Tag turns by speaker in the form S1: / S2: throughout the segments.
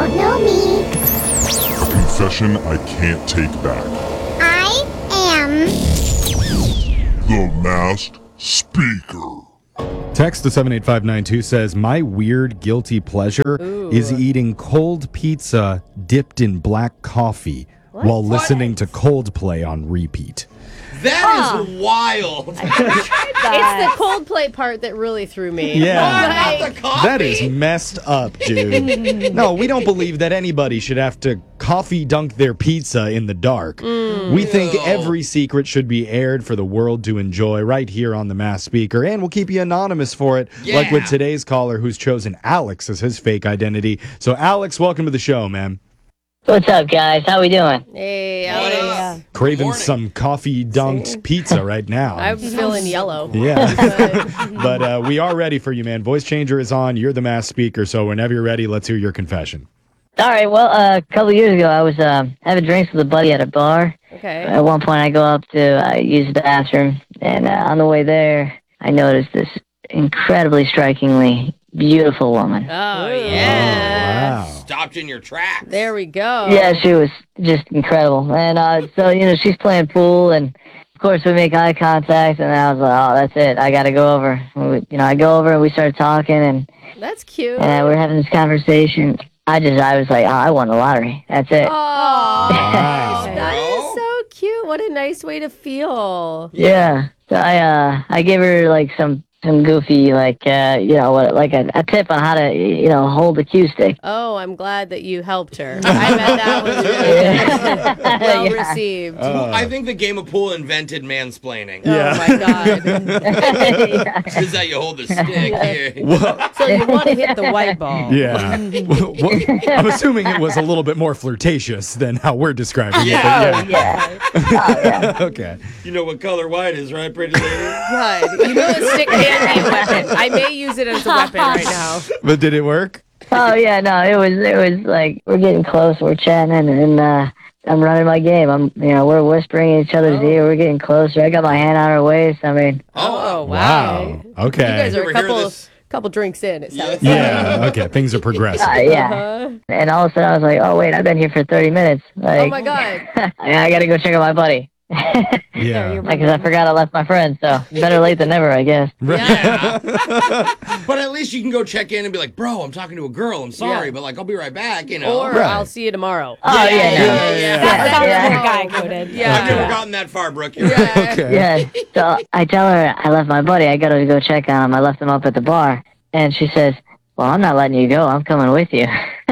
S1: don't know me.
S2: Confession I can't take back.
S1: I am
S2: The Masked Speaker.
S3: Text to 78592 says, my weird guilty pleasure is eating cold pizza dipped in black coffee while listening to Coldplay on repeat.
S4: That is wild.
S5: It's the Coldplay part that really threw me.
S3: Yeah.
S4: Not the coffee.
S3: That is messed up, dude. No, we don't believe that anybody should have to coffee dunk their pizza in the dark. We think every secret should be aired for the world to enjoy right here on the Masked Speaker, and we'll keep you anonymous for it, like with today's caller who's chosen Alex as his fake identity. So, Alex, welcome to the show, man.
S6: What's up, guys? How we doing?
S5: Hey,
S4: What
S5: Alex.
S4: up?
S3: Craving
S4: Morning.
S3: some coffee dunked pizza right now.
S5: I'm feeling yellow.
S3: Yeah. But we are ready for you, man. Voice changer is on. You're the Masked Speaker, so whenever you're ready, let's hear your confession.
S6: All right. Well, a couple years ago, I was having drinks with a buddy at a bar.
S5: Okay.
S6: At one point, I go up to use the bathroom, and on the way there, I noticed this incredibly strikingly beautiful woman.
S5: Oh, yeah.
S3: Wow.
S4: Stopped in your tracks.
S5: There we go.
S6: Yeah, she was just incredible. And so, she's playing pool, and of course, we make eye contact, and I was like, oh, that's it. I got to go over. I go over, and we started talking, and
S5: That's cute.
S6: we're having this conversation. I was like, oh, I won the lottery. That's it.
S5: Oh,
S3: Wow.
S5: that is so cute. What a nice way to feel.
S6: Yeah. So I gave her like some goofy like a tip on how to hold the cue stick.
S5: Oh, I'm glad that you helped her. I bet that was really well
S6: Yeah.
S5: received.
S4: I think the game of pool invented mansplaining.
S5: Oh my God.
S4: Is that you hold the stick here.
S5: So you want to hit the white ball.
S3: Yeah. I'm assuming it was a little bit more flirtatious than how we're describing it.
S6: Yeah.
S3: But
S6: Yeah. Oh, yeah.
S3: Okay.
S4: You know what color white is, right, pretty lady?
S5: God. You know a stick can be a weapon. I may use it as a weapon right now.
S3: But did it work?
S6: Oh yeah. No, it was like we're getting close. We're chatting, and I'm running my game. We're whispering in each other's ear. We're getting closer. I got my hand on her waist. I mean,
S5: Oh, wow.
S3: Wow. Okay.
S5: You guys are
S4: You
S5: a
S4: ever hear
S5: couple
S4: this?
S5: couple drinks in, it sounds like.
S3: Yeah. Okay. Things are progressing.
S6: yeah.
S5: Uh-huh.
S6: And all of a sudden, I was like, oh wait, I've been here for 30 minutes. Like,
S5: Oh my God.
S6: I gotta go check on my buddy.
S3: Yeah.
S6: Because I forgot I left my friend, so better late than never, I guess.
S4: Yeah. But at least you can go check in and be like, bro, I'm talking to a girl. I'm sorry, but like I'll be right back,
S5: Or
S3: Right.
S5: I'll see you tomorrow.
S6: Oh, yeah.
S5: That sounds
S6: Yeah.
S5: more guy-coded.
S4: I've
S5: Yeah.
S4: never gotten that far, Brooke. You're right.
S3: Okay.
S6: Yeah. So I tell her I left my buddy. I gotta go check on him. I left him up at the bar. And she says, well, I'm not letting you go. I'm coming with you.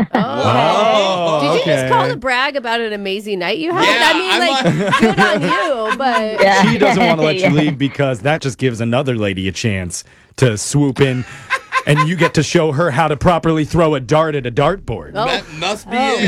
S3: Oh,
S5: Did you
S3: okay.
S5: just call to brag about an amazing night you had?
S4: Yeah,
S5: I mean, like, good on you, but...
S6: Yeah.
S3: She doesn't want to let you
S6: Yeah.
S3: leave because that just gives another lady a chance to swoop in, and you get to show her how to properly throw a dart at a dartboard.
S5: Oh.
S4: That must be
S5: Oh,
S4: it.